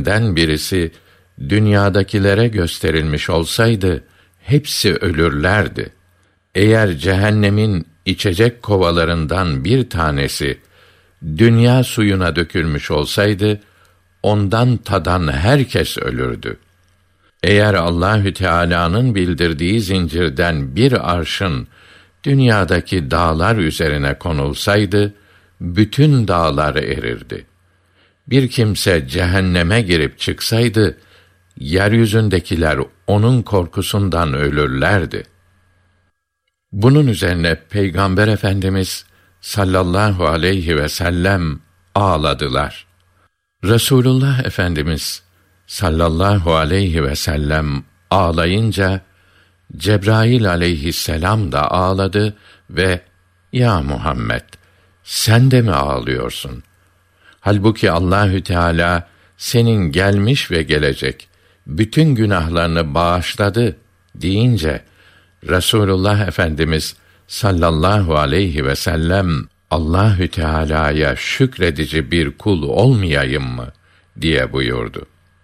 meleklerden birisi dünyadakilere gösterilmiş olsaydı hepsi ölürlerdi. Eğer cehennemin içecek kovalarından bir tanesi dünya suyuna dökülmüş olsaydı ondan tadan herkes ölürdü. Eğer Allahü Teala'nın bildirdiği zincirden bir arşın dünyadaki dağlar üzerine konulsaydı bütün dağlar erirdi. Bir kimse cehenneme girip çıksaydı yeryüzündekiler onun korkusundan ölürlerdi. Bunun üzerine Peygamber Efendimiz sallallahu aleyhi ve sellem ağladılar. Resulullah Efendimiz sallallahu aleyhi ve sellem ağlayınca Cebrail aleyhisselam da ağladı ve "Ya Muhammed, sen de mi ağlıyorsun? Halbuki Allahü Teala senin gelmiş ve gelecek bütün günahlarını bağışladı" deyince Resulullah Efendimiz sallallahu aleyhi ve sellem Allahü Teala'ya şükredici bir kul olmayayım mı diye buyurdu.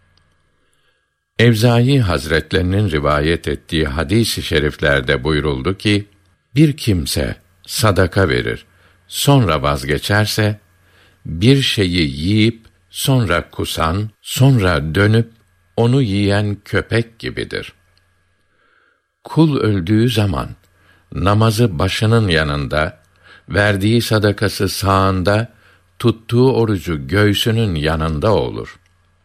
Evzâi Hazretlerinin rivayet ettiği hadis-i şeriflerde buyuruldu ki, bir kimse sadaka verir, sonra vazgeçerse, bir şeyi yiyip sonra kusan, sonra dönüp onu yiyen köpek gibidir. Kul öldüğü zaman namazı başının yanında, verdiği sadakası sağında, tuttuğu orucu göğsünün yanında olur.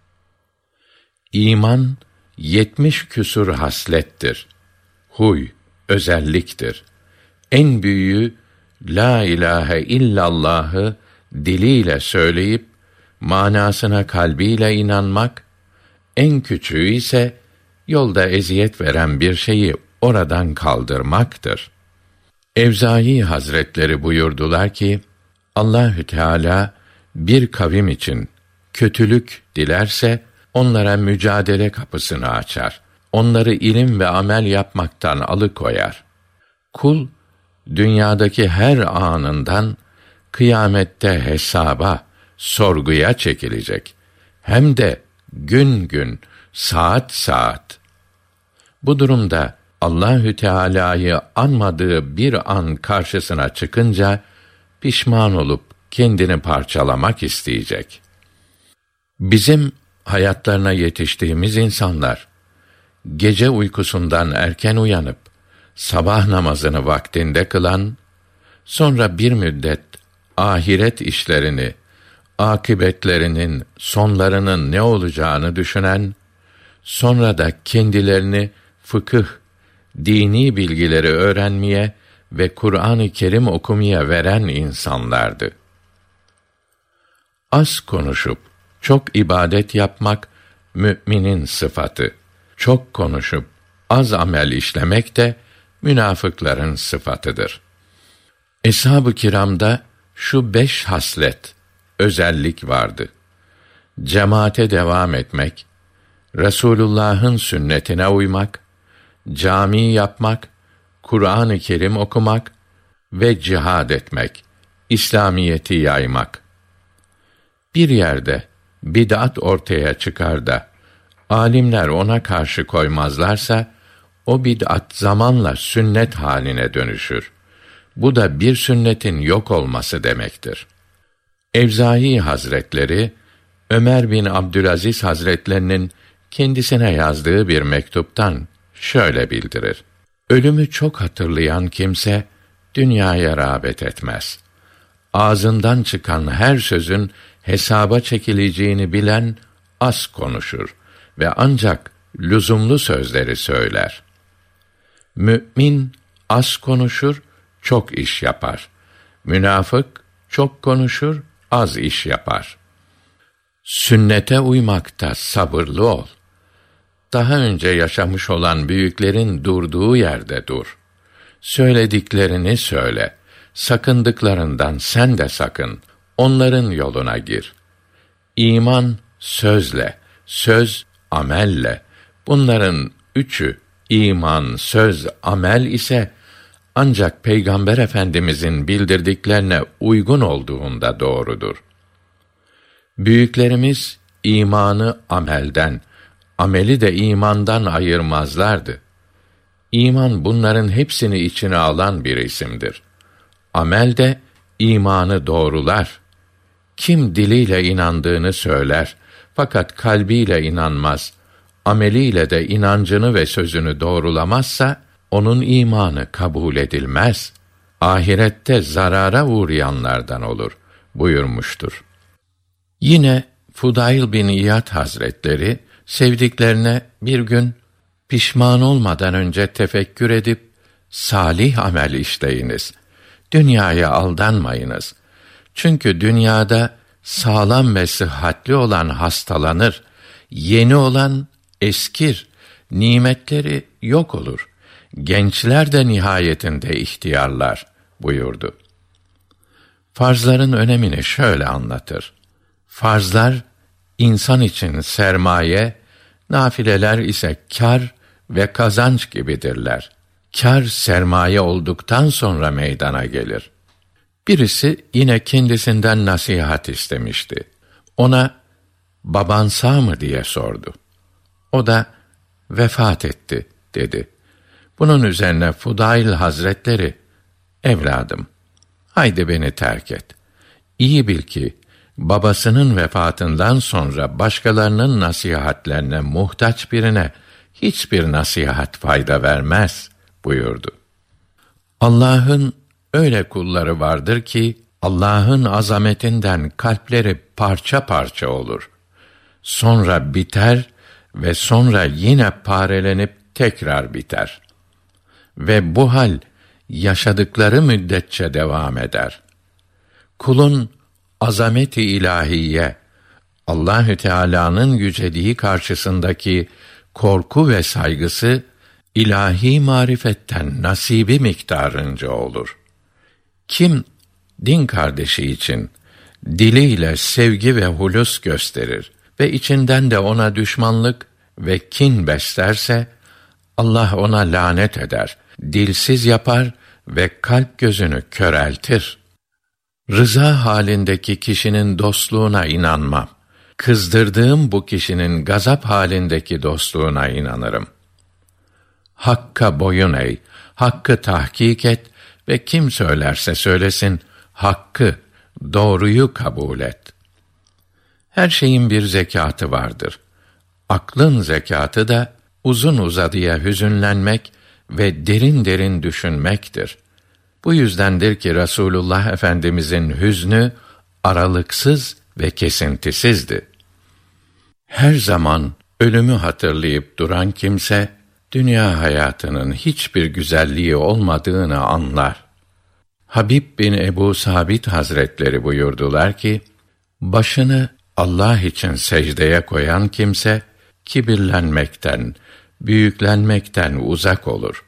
İman 70 küsur haslettir. Huy, özelliktir. En büyüğü la ilahe illallah'ı diliyle söyleyip manasına kalbiyle inanmak, en küçüğü ise yolda eziyet veren bir şeyi oradan kaldırmaktır. Evzâi Hazretleri buyurdular ki, Allahü Teala bir kavim için kötülük dilerse onlara mücadele kapısını açar. Onları ilim ve amel yapmaktan alıkoyar. Kul dünyadaki her anından kıyamette hesaba, sorguya çekilecek. Hem de gün gün, saat saat. Bu durumda Allahü Teala'yı anmadığı bir an karşısına çıkınca pişman olup kendini parçalamak isteyecek. Bizim hayatlarına yetiştiğimiz insanlar gece uykusundan erken uyanıp sabah namazını vaktinde kılan, sonra bir müddet ahiret işlerini, akıbetlerinin, sonlarının ne olacağını düşünen, sonra da kendilerini fıkıh, dini bilgileri öğrenmeye ve Kur'an-ı Kerim okumaya veren insanlardı. Az konuşup çok ibadet yapmak müminin sıfatı. Çok konuşup az amel işlemek de münafıkların sıfatıdır. Eshab-ı kiramda şu 5 haslet, özellik vardı. Cemaate devam etmek, Resulullah'ın sünnetine uymak, cami yapmak, Kur'an-ı Kerim okumak ve cihad etmek, İslamiyeti yaymak. Bir yerde bid'at ortaya çıkar da âlimler ona karşı koymazlarsa o bid'at zamanla sünnet haline dönüşür. Bu da bir sünnetin yok olması demektir. Evzâi Hazretleri Ömer bin Abdülaziz Hazretlerinin kendisine yazdığı bir mektuptan şöyle bildirir: ölümü çok hatırlayan kimse dünyaya rağbet etmez. Ağzından çıkan her sözün hesaba çekileceğini bilen az konuşur ve ancak lüzumlu sözleri söyler. Mü'min az konuşur, çok iş yapar. Münafık çok konuşur, az iş yapar. Sünnete uymakta sabırlı ol. Daha önce yaşamış olan büyüklerin durduğu yerde dur. Söylediklerini söyle. Sakındıklarından sen de sakın. Onların yoluna gir. İman sözle, söz amelle. Bunların üçü, iman, söz, amel ise ancak Peygamber Efendimizin bildirdiklerine uygun olduğunda doğrudur. Büyüklerimiz imanı amelden, ameli de imandan ayırmazlardı. İman bunların hepsini içine alan bir isimdir. Amel de imanı doğrular. Kim diliyle inandığını söyler fakat kalbiyle inanmaz, ameliyle de inancını ve sözünü doğrulamazsa onun imanı kabul edilmez. Ahirette zarara uğrayanlardan olur buyurmuştur. Yine Fudayl bin İyad Hazretleri sevdiklerine bir gün pişman olmadan önce tefekkür edip salih amel işleyiniz. Dünyaya aldanmayınız. Çünkü dünyada sağlam ve sıhhatli olan hastalanır, yeni olan eskir, nimetleri yok olur. Gençler de nihayetinde ihtiyarlar buyurdu. Farzların önemini şöyle anlatır. Farzlar insan için sermaye, nafileler ise kâr ve kazanç gibidirler. Kâr sermaye olduktan sonra meydana gelir. Birisi yine kendisinden nasihat istemişti. Ona baban sağ mı diye sordu. O da vefat etti dedi. Bunun üzerine Fudayl Hazretleri, evladım, haydi beni terk et. İyi bil ki babasının vefatından sonra başkalarının nasihatlerine muhtaç birine hiçbir nasihat fayda vermez buyurdu. Allah'ın öyle kulları vardır ki Allah'ın azametinden kalpleri parça parça olur. Sonra biter ve sonra yine parelenip tekrar biter. Ve bu hal yaşadıkları müddetçe devam eder. Kulun azameti ilahiye, Allahü Teala'nın yüceliği karşısındaki korku ve saygısı ilahi marifetten nasibi miktarınca olur. Kim din kardeşi için diliyle sevgi ve hulus gösterir ve içinden de ona düşmanlık ve kin beslerse Allah ona lanet eder, dilsiz yapar ve kalp gözünü köreltir. Rıza halindeki kişinin dostluğuna inanmam. Kızdırdığım bu kişinin gazap halindeki dostluğuna inanırım. Hakka boyun eğ, hakkı tahkik et ve kim söylerse söylesin, hakkı, doğruyu kabul et. Her şeyin bir zekatı vardır. Aklın zekatı da uzun uzadıya hüzünlenmek ve derin derin düşünmektir. Bu yüzdendir ki Resulullah Efendimizin hüznü aralıksız ve kesintisizdi. Her zaman ölümü hatırlayıp duran kimse, dünya hayatının hiçbir güzelliği olmadığını anlar. Habib bin Ebu Sabit Hazretleri buyurdular ki, başını Allah için secdeye koyan kimse, kibirlenmekten, büyüklenmekten uzak olur.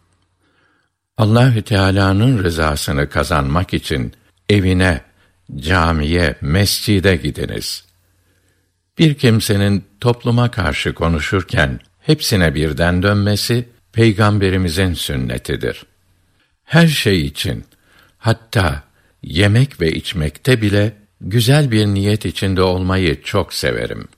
Allahü Teala'nın rızasını kazanmak için evine, camiye, mescide gidiniz. Bir kimsenin topluma karşı konuşurken hepsine birden dönmesi Peygamberimizin sünnetidir. Her şey için, hatta yemek ve içmekte bile güzel bir niyet içinde olmayı çok severim.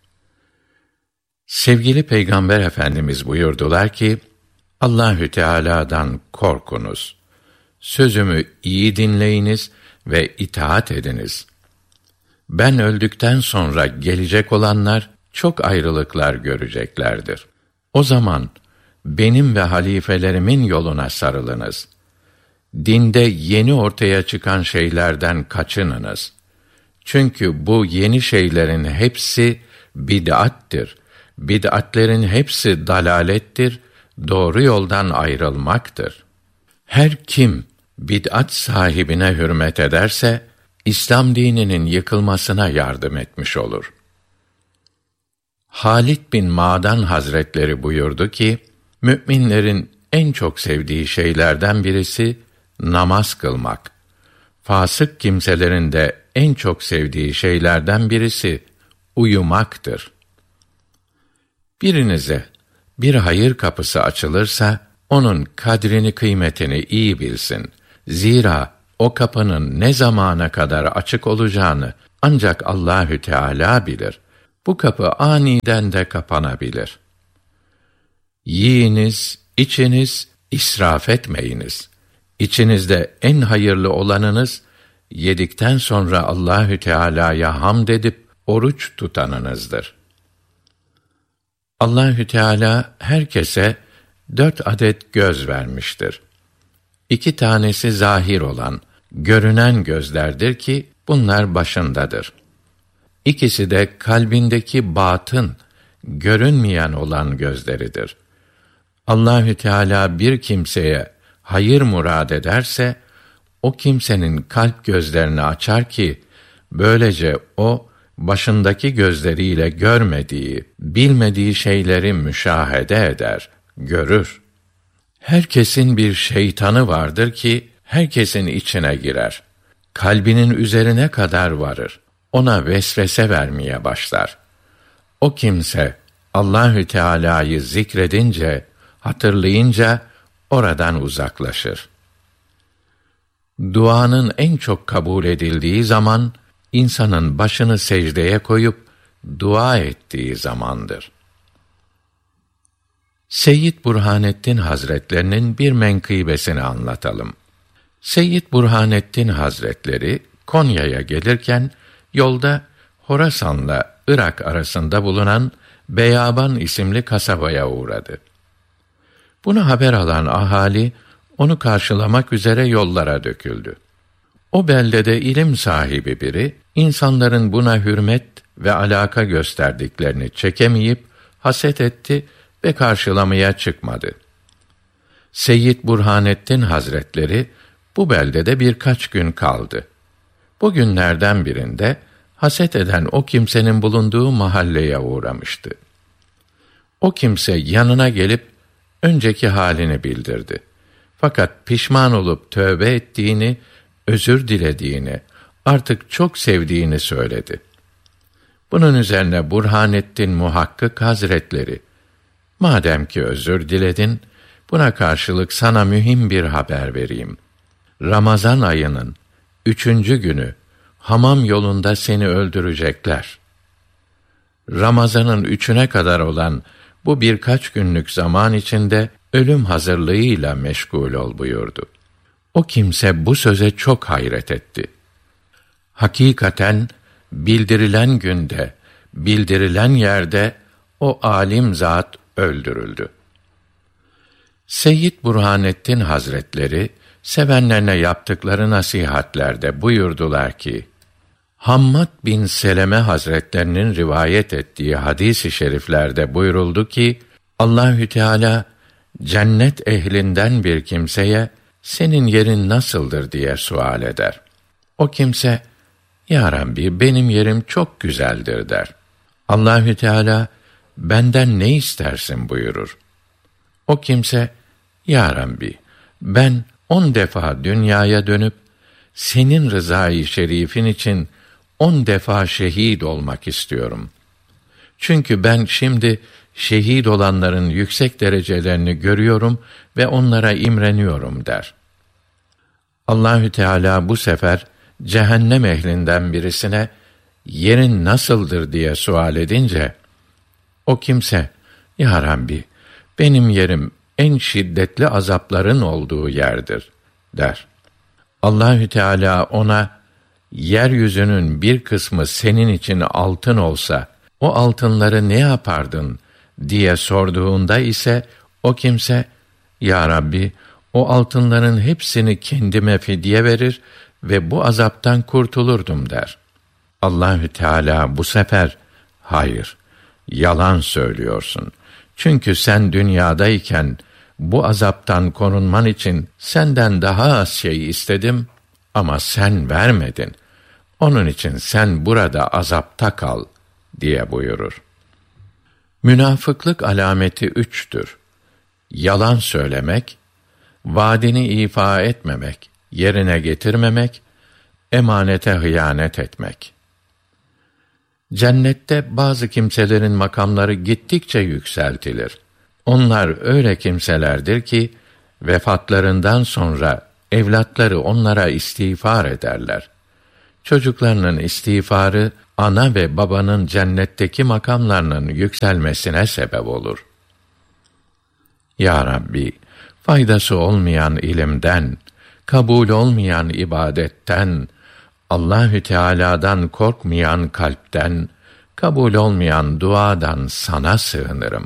Sevgili Peygamber Efendimiz buyurdular ki, Allahü Teala'dan korkunuz. Sözümü iyi dinleyiniz ve itaat ediniz. Ben öldükten sonra gelecek olanlar çok ayrılıklar göreceklerdir. O zaman benim ve halifelerimin yoluna sarılınız. Dinde yeni ortaya çıkan şeylerden kaçınınız. Çünkü bu yeni şeylerin hepsi bid'attir. Bid'atlerin hepsi dalalettir, doğru yoldan ayrılmaktır. Her kim bid'at sahibine hürmet ederse, İslam dininin yıkılmasına yardım etmiş olur. Halid bin Ma'dan Hazretleri buyurdu ki, müminlerin en çok sevdiği şeylerden birisi namaz kılmak. Fasık kimselerin de en çok sevdiği şeylerden birisi uyumaktır. Birinize bir hayır kapısı açılırsa, onun kadrini kıymetini iyi bilsin. Zira o kapının ne zamana kadar açık olacağını ancak Allahü Teala bilir. bu kapı aniden de kapanabilir. Yiyiniz, içiniz, israf etmeyiniz. İçinizde en hayırlı olanınız, yedikten sonra Allahü Teala'ya hamd edip oruç tutanınızdır. Allahü Teala herkese 4 adet göz vermiştir. 2 tanesi zahir olan, görünen gözlerdir ki bunlar başındadır. İkisi de kalbindeki batın, görünmeyen olan gözleridir. Allahü Teala bir kimseye hayır murad ederse, o kimsenin kalp gözlerini açar ki, böylece o, başındaki gözleriyle görmediği, bilmediği şeyleri müşahede eder, görür. Herkesin bir şeytanı vardır ki, herkesin içine girer. Kalbinin üzerine kadar varır. Ona vesvese vermeye başlar. O kimse, Allahü Teala'yı zikredince, hatırlayınca, oradan uzaklaşır. Duanın en çok kabul edildiği zaman, insanın başını secdeye koyup dua ettiği zamandır. Seyyid Burhanettin Hazretlerinin bir menkıbesini anlatalım. Seyyid Burhanettin Hazretleri Konya'ya gelirken yolda Horasan'la Irak arasında bulunan Beyaban isimli kasabaya uğradı. Bunu haber alan ahali onu karşılamak üzere yollara döküldü. O beldede ilim sahibi biri, insanların buna hürmet ve alaka gösterdiklerini çekemeyip haset etti ve karşılamaya çıkmadı. Seyyid Burhanettin Hazretleri bu beldede birkaç gün kaldı. Bu günlerden birinde haset eden o kimsenin bulunduğu mahalleye uğramıştı. O kimse yanına gelip önceki halini bildirdi. Fakat pişman olup tövbe ettiğini, özür dilediğini, artık çok sevdiğini söyledi. Bunun üzerine Burhanettin Muhakkık Hazretleri, madem ki özür diledin, buna karşılık sana mühim bir haber vereyim. Ramazan ayının 3. günü hamam yolunda seni öldürecekler. Ramazanın 3'üne kadar olan bu birkaç günlük zaman içinde ölüm hazırlığıyla meşgul ol buyurdu. O kimse bu söze çok hayret etti. Hakikaten bildirilen günde, bildirilen yerde o alim zat öldürüldü. Seyyid Burhanettin Hazretleri sevenlerine yaptıkları nasihatlerde buyurdular ki, Hammad bin Seleme Hazretlerinin rivayet ettiği hadis-i şeriflerde buyuruldu ki, Allahü Teala cennet ehlinden bir kimseye senin yerin nasıldır diye sual eder. O kimse, Ya Rabbi benim yerim çok güzeldir der. Allahü Teala benden ne istersin buyurur. O kimse, Ya Rabbi ben 10 defa dünyaya dönüp senin rızayı şerifin için 10 defa şehit olmak istiyorum. Çünkü ben şimdi şehit olanların yüksek derecelerini görüyorum ve onlara imreniyorum der. Allahü Teala bu sefer cehennem ehlinden birisine yerin nasıldır diye sual edince o kimse Ya Rabbi benim yerim en şiddetli azapların olduğu yerdir der. Allahü Teala ona yeryüzünün bir kısmı senin için altın olsa o altınları ne yapardın diye sorduğunda ise o kimse Ya Rabbi o altınların hepsini kendime fidye verir ve bu azaptan kurtulurdum der. Allahü Teala bu sefer hayır, yalan söylüyorsun. Çünkü sen dünyadayken bu azaptan korunman için senden daha az şey istedim ama sen vermedin. Onun için sen burada azapta kal diye buyurur. Münafıklık alameti 3'tür. Yalan söylemek, vaadini ifa etmemek, yerine getirmemek, emanete hıyanet etmek. Cennette bazı kimselerin makamları gittikçe yükseltilir. Onlar öyle kimselerdir ki, vefatlarından sonra evlatları onlara istiğfar ederler. çocuklarının istiğfarı, ana ve babanın cennetteki makamlarının yükselmesine sebep olur. Ya Rabbi, faydası olmayan ilimden, kabul olmayan ibadetten, Allahü Teala'dan korkmayan kalpten, kabul olmayan duadan sana sığınırım.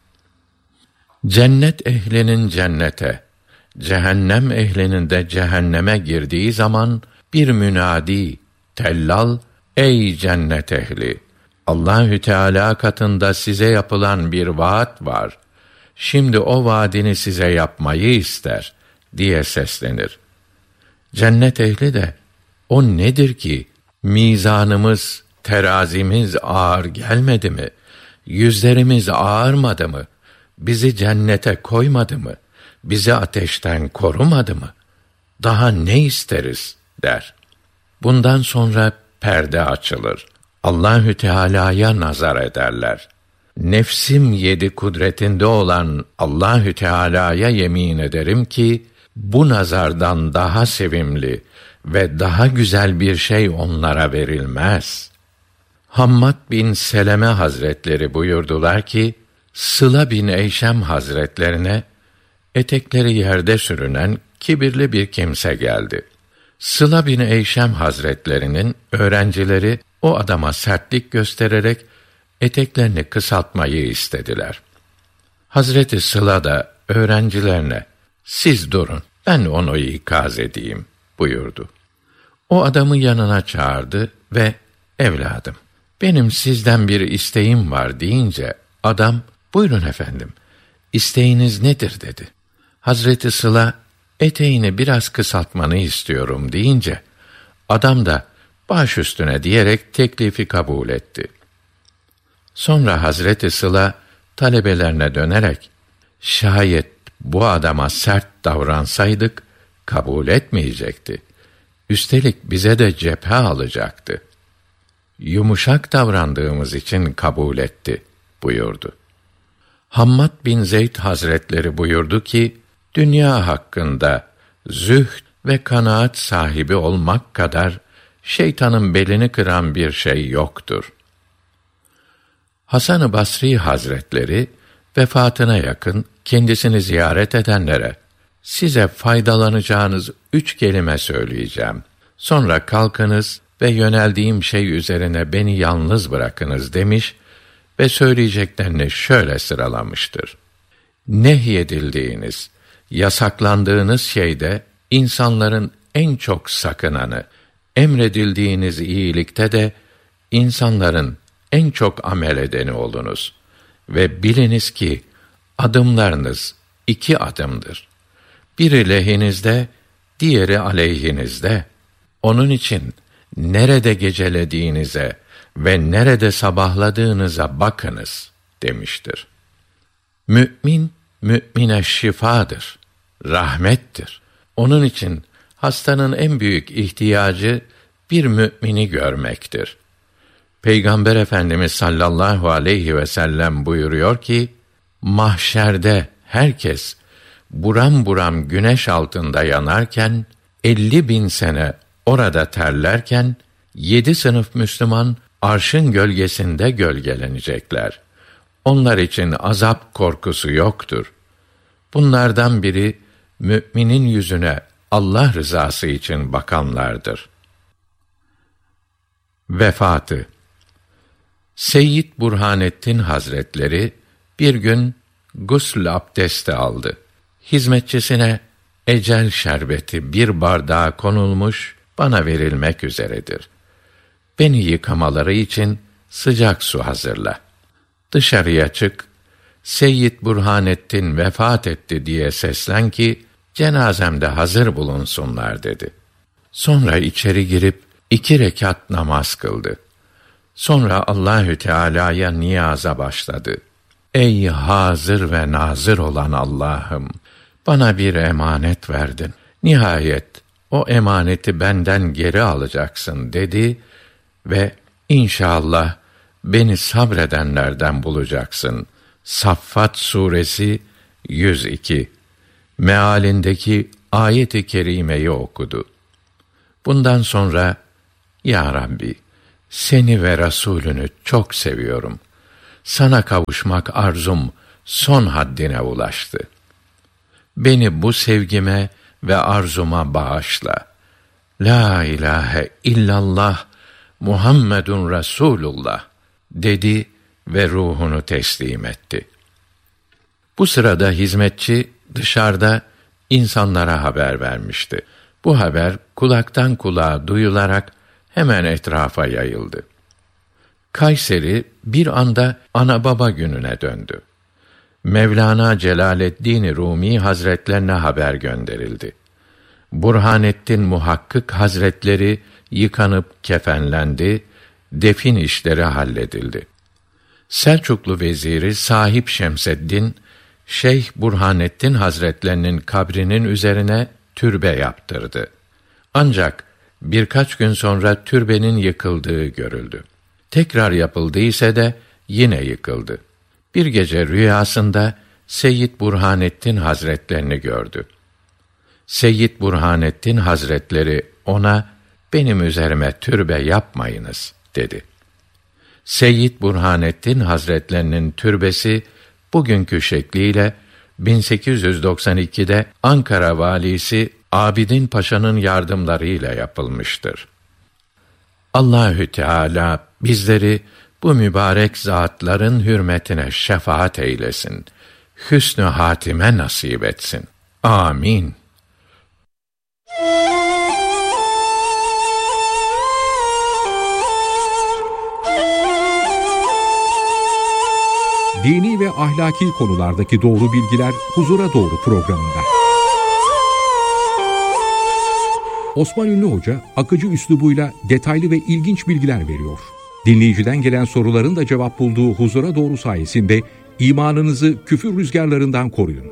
Cennet ehlinin cennete, cehennem ehlinin de cehenneme girdiği zaman bir münadi, tellal, ey cennet ehli! Allahü Teala katında size yapılan bir vaat var. Şimdi o vaadini size yapmayı ister diye seslenir. Cennet ehli de o nedir ki mizanımız, terazimiz ağır gelmedi mi? Yüzlerimiz ağarmadı mı? Bizi cennete koymadı mı? Bizi ateşten korumadı mı? Daha ne isteriz der. Bundan sonra perde açılır. Allahü Teala'ya nazar ederler. Nefsim yedi kudretinde olan Allahü Teala'ya yemin ederim ki bu nazardan daha sevimli ve daha güzel bir şey onlara verilmez. Hammad bin Seleme Hazretleri buyurdular ki, Sıla bin Eyşem Hazretlerine etekleri yerde sürünen kibirli bir kimse geldi. Sıla bin Eyşem Hazretlerinin öğrencileri o adama sertlik göstererek eteklerini kısaltmayı istediler. Hazreti Sıla da öğrencilerine, siz durun, ben onu ikaz edeyim buyurdu. O adamı yanına çağırdı ve evladım, benim sizden bir isteğim var deyince adam, buyurun efendim, isteğiniz nedir dedi. Hazreti Sıla, eteğini biraz kısaltmanı istiyorum deyince, adam da baş üstüne diyerek teklifi kabul etti. Sonra Hazreti Sıla talebelerine dönerek, şayet bu adama sert davransaydık, kabul etmeyecekti. Üstelik bize de cephe alacaktı. Yumuşak davrandığımız için kabul etti buyurdu. Hammad bin Zeyd Hazretleri buyurdu ki, dünya hakkında zühd ve kanaat sahibi olmak kadar şeytanın belini kıran bir şey yoktur. Hasan-ı Basri Hazretleri vefatına yakın kendisini ziyaret edenlere size faydalanacağınız 3 kelime söyleyeceğim. Sonra kalkınız ve yöneldiğim şey üzerine beni yalnız bırakınız demiş ve söyleyeceklerini şöyle sıralamıştır. Nehyedildiğiniz, yasaklandığınız şeyde insanların en çok sakınanı, emredildiğiniz iyilikte de insanların en çok amel edeni olunuz. Ve biliniz ki adımlarınız 2 adımdır. Biri lehinizde, diğeri aleyhinizde. Onun için nerede gecelediğinize ve nerede sabahladığınıza bakınız demiştir. Mü'min, mü'mine şifadır, rahmettir. Onun için hastanın en büyük ihtiyacı bir mümini görmektir. Peygamber Efendimiz sallallahu aleyhi ve sellem buyuruyor ki, mahşerde herkes buram buram güneş altında yanarken, 50.000 sene orada terlerken, 7 sınıf Müslüman arşın gölgesinde gölgelenecekler. Onlar için azap korkusu yoktur. Bunlardan biri, müminin yüzüne Allah rızası için bakanlardır. Vefatı. Seyyid Burhanettin Hazretleri bir gün gusl abdesti aldı. Hizmetçisine ecel şerbeti bir bardağa konulmuş, bana verilmek üzeredir. Beni yıkamaları için sıcak su hazırla. Dışarıya çık, Seyyid Burhanettin vefat etti diye seslen ki, cenazemde hazır bulunsunlar dedi. Sonra içeri girip 2 rekat namaz kıldı. Sonra Allahü Teala'ya niyaza başladı. Ey hazır ve nazır olan Allah'ım, bana bir emanet verdin. Nihayet o emaneti benden geri alacaksın dedi ve inşallah beni sabredenlerden bulacaksın. Saffat suresi 102 mealindeki ayet-i kerimeyi okudu. Bundan sonra Ya Rabbi, seni ve Resulünü çok seviyorum. Sana kavuşmak arzum son haddine ulaştı. Beni bu sevgime ve arzuma bağışla. La ilahe illallah Muhammedun Resulullah dedi ve ruhunu teslim etti. Bu sırada hizmetçi dışarıda insanlara haber vermişti. Bu haber kulaktan kulağa duyularak hemen etrafa yayıldı. Kayseri bir anda ana baba gününe döndü. Mevlana Celaleddin Rumi Hazretlerine haber gönderildi. Burhanettin Muhakkık Hazretleri yıkanıp kefenlendi, defin işleri halledildi. Selçuklu veziri Sahip Şemseddin, Şeyh Burhanettin Hazretlerinin kabrinin üzerine türbe yaptırdı. Ancak birkaç gün sonra türbenin yıkıldığı görüldü. Tekrar yapıldı ise de yine yıkıldı. Bir gece rüyasında Seyyid Burhanettin Hazretlerini gördü. Seyyid Burhanettin Hazretleri ona, benim üzerime türbe yapmayınız dedi. Seyyid Burhanettin Hazretlerinin türbesi bugünkü şekliyle 1892'de Ankara valisi Abidin Paşa'nın yardımlarıyla yapılmıştır. Allahü Teala bizleri bu mübarek zatların hürmetine şefaat eylesin. Hüsnü hatime nasip etsin. Amin. Dini ve ahlaki konulardaki doğru bilgiler Huzura Doğru programında. Osman Ünlü Hoca akıcı üslubuyla detaylı ve ilginç bilgiler veriyor. Dinleyiciden gelen soruların da cevap bulduğu Huzura Doğru sayesinde imanınızı küfür rüzgarlarından koruyun.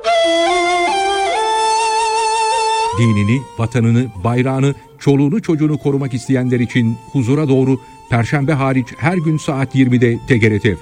Dinini, vatanını, bayrağını, çoluğunu çocuğunu korumak isteyenler için Huzura Doğru, Perşembe hariç her gün saat 20'de TGRT